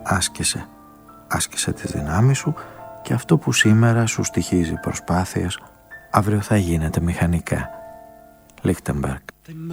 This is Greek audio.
Άσκησε τις δυνάμεις σου και αυτό που σήμερα σου στοιχίζει προσπάθειες, αύριο θα γίνεται μηχανικά. Λίχτεμπεργκ.